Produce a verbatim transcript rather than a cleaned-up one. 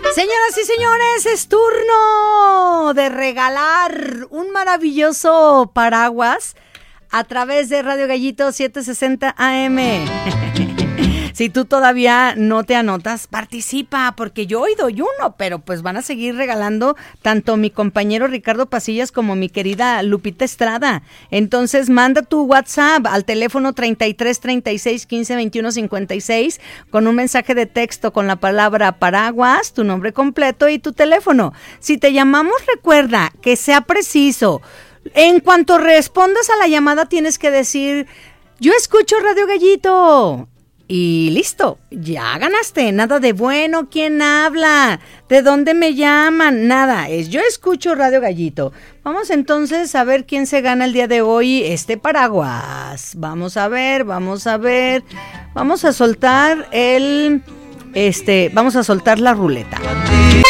Señoras y señores, es turno de regalar un maravilloso paraguas a través de Radio Gallito setecientos sesenta A M. Si tú todavía no te anotas, participa, porque yo hoy doy uno, pero pues van a seguir regalando tanto mi compañero Ricardo Pasillas como mi querida Lupita Estrada. Entonces manda tu WhatsApp al teléfono treinta y tres, treinta y seis, quince, veintiuno, cincuenta y seis con un mensaje de texto con la palabra paraguas, tu nombre completo y tu teléfono. Si te llamamos, recuerda que sea preciso. En cuanto respondas a la llamada tienes que decir, yo escucho Radio Gallito. Y listo, ya ganaste. Nada de bueno, ¿quién habla? ¿De dónde me llaman? Nada, es yo escucho Radio Gallito. Vamos entonces a ver quién se gana el día de hoy este paraguas. Vamos a ver, vamos a ver. Vamos a soltar el... Este, vamos a soltar la ruleta.